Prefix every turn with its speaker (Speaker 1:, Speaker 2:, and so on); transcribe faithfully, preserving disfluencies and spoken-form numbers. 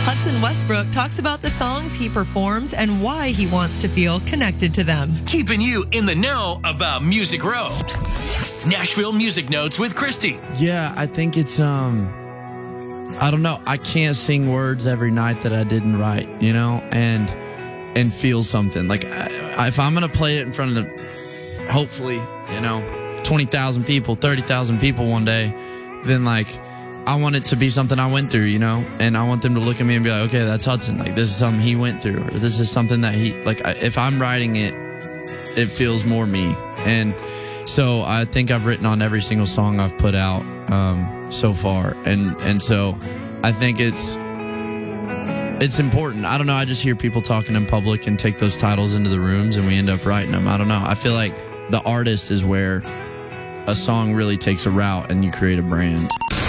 Speaker 1: Hudson Westbrook talks about the songs he performs and why he wants to feel connected to them.
Speaker 2: Keeping you in the know about Music Row. Nashville Music Notes with Christy.
Speaker 3: Yeah, I think it's, um, I don't know. I can't sing words every night that I didn't write, you know, and and feel something. Like, I, if I'm going to play it in front of, the, hopefully, you know, twenty thousand people, thirty thousand people one day, then, like, I want it to be something I went through, you know, and I want them to look at me and be like, okay, that's Hudson. Like, this is something he went through, or this is something that he, like, if I'm writing it, it feels more me. And so I think I've written on every single song I've put out um, so far. And, and so I think it's, it's important. I don't know. I just hear people talking in public and take those titles into the rooms and we end up writing them. I don't know. I feel like the artist is where a song really takes a route and you create a brand.